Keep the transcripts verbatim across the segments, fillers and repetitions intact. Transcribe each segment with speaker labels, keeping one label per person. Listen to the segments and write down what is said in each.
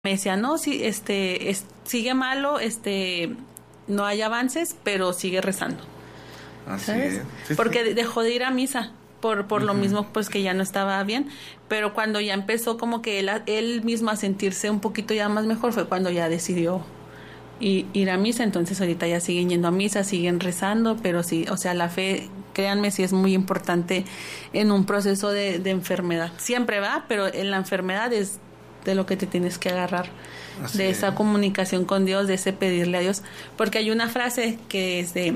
Speaker 1: Me decía, no, sí, este, es, sigue malo, este, no hay avances, pero sigue rezando.
Speaker 2: Así
Speaker 1: ¿Sabes?
Speaker 2: es. Sí,
Speaker 1: Porque
Speaker 2: sí.
Speaker 1: dejó de ir a misa por por uh-huh. lo mismo, pues que ya no estaba bien, pero cuando ya empezó como que él, él mismo a sentirse un poquito ya más mejor fue cuando ya decidió ir, ir a misa. Entonces ahorita ya siguen yendo a misa, siguen rezando, pero sí, o sea, la fe, créanme, sí es muy importante en un proceso de, de enfermedad. Siempre va, pero en la enfermedad es de lo que te tienes que agarrar. Así de esa es. Comunicación con Dios, de ese pedirle a Dios, porque hay una frase que es de: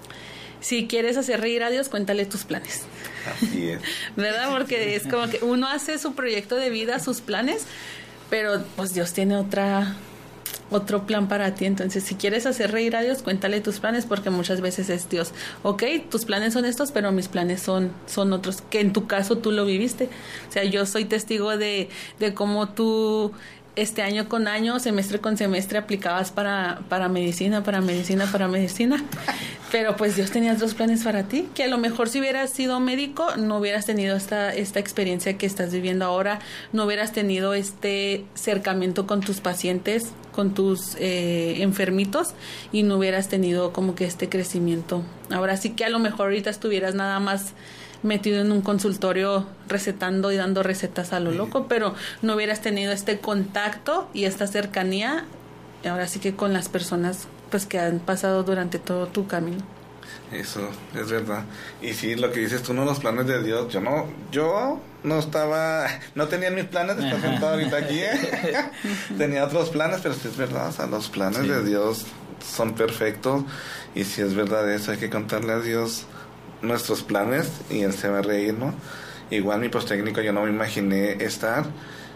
Speaker 1: si quieres hacer reír a Dios, cuéntale tus planes.
Speaker 2: Así es.
Speaker 1: ¿Verdad? Porque es como que uno hace su proyecto de vida, sus planes, pero pues Dios tiene otra otro plan para ti. Entonces, si quieres hacer reír a Dios, cuéntale tus planes, porque muchas veces es Dios, ok, tus planes son estos, pero mis planes son, son otros, que en tu caso tú lo viviste. O sea, yo soy testigo de, de cómo tú este año con año, semestre con semestre, aplicabas para, para medicina, para medicina, para medicina, pero pues Dios tenía otros planes para ti, que a lo mejor si hubieras sido médico, no hubieras tenido esta, esta experiencia que estás viviendo ahora, no hubieras tenido este acercamiento con tus pacientes, con tus eh, enfermitos, y no hubieras tenido como que este crecimiento. Ahora sí que a lo mejor ahorita estuvieras nada más metido en un consultorio recetando y dando recetas a lo sí. loco, pero no hubieras tenido este contacto y esta cercanía, ahora sí que con las personas pues que han pasado durante todo tu camino.
Speaker 2: Eso es verdad. Y sí, lo que dices tú, no, los planes de Dios, yo no, yo no estaba, no tenía mis planes de estar sentado ahorita aquí, ¿eh? Tenía otros planes, pero sí es verdad, o sea, los planes sí. de Dios son perfectos, y si es verdad eso, hay que contarle a Dios nuestros planes y él se va a reír, ¿no? Igual mi postécnico yo no me imaginé estar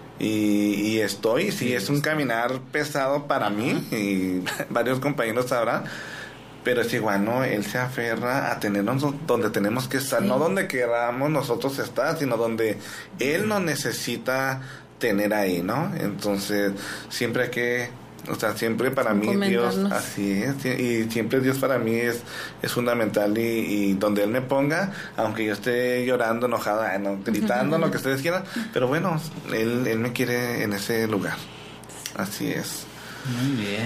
Speaker 2: y, y estoy, sí, es un caminar pesado para mí y varios compañeros sabrán, pero es igual, ¿no? Él se aferra a tenernos donde tenemos que estar, sí. no donde queramos nosotros estar, sino donde él nos necesita tener ahí, ¿no? Entonces siempre hay que, o sea, siempre para mí Dios, así es, y siempre Dios para mí es, es fundamental, y, y donde Él me ponga, aunque yo esté llorando, enojada, no, gritando, lo que ustedes quieran, pero bueno, Él, Él me quiere en ese lugar, así es.
Speaker 3: Muy bien,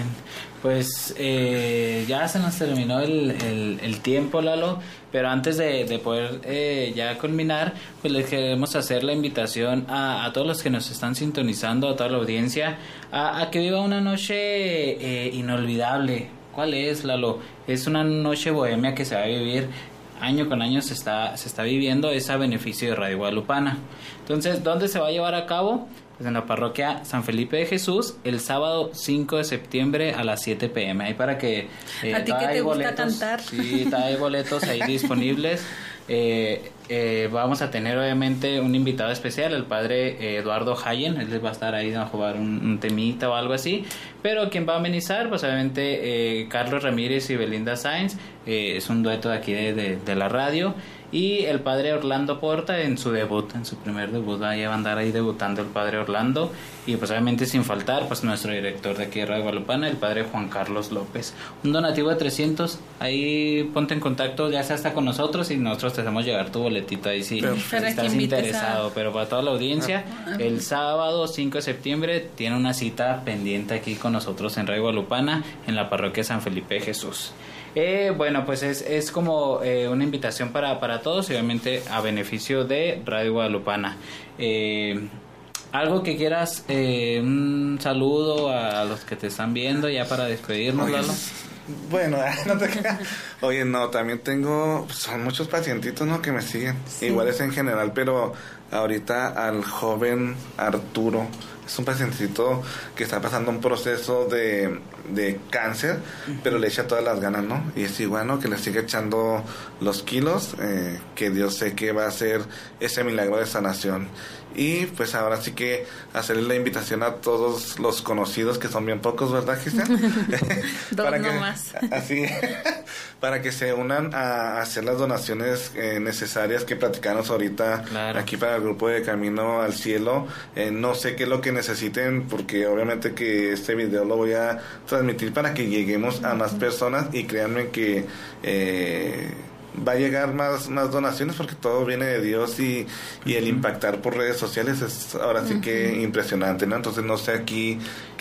Speaker 3: pues eh, ya se nos terminó el, el, el tiempo, Lalo, pero antes de, de poder eh, ya culminar, pues les queremos hacer la invitación a, a todos los que nos están sintonizando, a toda la audiencia, a, a que viva una noche eh, inolvidable. ¿Cuál es, Lalo? Es una noche bohemia que se va a vivir año con año, se está, se está viviendo, es a beneficio de Radio Guadalupana. Entonces, ¿dónde se va a llevar a cabo? Pues en la parroquia San Felipe de Jesús, el sábado cinco de septiembre a las siete pm. Ahí para que...
Speaker 1: Eh, ¿A ti que te gusta boletos, cantar?
Speaker 3: Sí, hay boletos ahí disponibles. Eh, eh, vamos a tener obviamente un invitado especial, el padre Eduardo Hayen. Él va a estar ahí a jugar un, un temita o algo así, pero quien va a amenizar, pues obviamente eh, Carlos Ramírez y Belinda Sainz, eh, es un dueto de aquí de, de, de la radio, y el padre Orlando Porta en su debut, en su primer debut, va a andar ahí debutando el padre Orlando, y pues obviamente sin faltar pues nuestro director de aquí de Radio Guadalupana, el padre Juan Carlos López. Un donativo de trescientos, ahí ponte en contacto, ya sea hasta con nosotros, y nosotros te hacemos llegar tu boletito ahí si, si estás interesado, a... pero para toda la audiencia, el sábado cinco de septiembre tiene una cita pendiente aquí con nosotros en Radio Guadalupana, en la parroquia San Felipe de Jesús. Eh, bueno, pues es, es como eh, una invitación para, para todos, y obviamente a beneficio de Radio Guadalupana. Eh, algo que quieras, eh, un saludo a los que te están viendo ya para despedirnos, Lalo.
Speaker 2: Bueno, no te creas. Oye, no, también tengo, son muchos pacientitos, ¿no?, que me siguen. Sí. Igual es en general, pero ahorita al joven Arturo, es un pacientito que está pasando un proceso de, de cáncer, pero le echa todas las ganas, ¿no? Y es igual, ¿no?, que le sigue echando los kilos, eh, que Dios sé que va a hacer ese milagro de sanación. Y pues ahora sí que hacerle la invitación a todos los conocidos, que son bien pocos, ¿verdad, Gisela?
Speaker 1: Dos
Speaker 2: para que,
Speaker 1: nomás.
Speaker 2: Así, para que se unan a hacer las donaciones eh, necesarias que platicamos ahorita, claro, aquí para el grupo de Camino al Cielo. Eh, no sé qué es lo que necesiten, porque obviamente que este video lo voy a transmitir para que lleguemos a más personas, y créanme que... Eh, va a llegar más más donaciones, porque todo viene de Dios, y, y el impactar por redes sociales es ahora sí que impresionante, ¿no? Entonces no sé aquí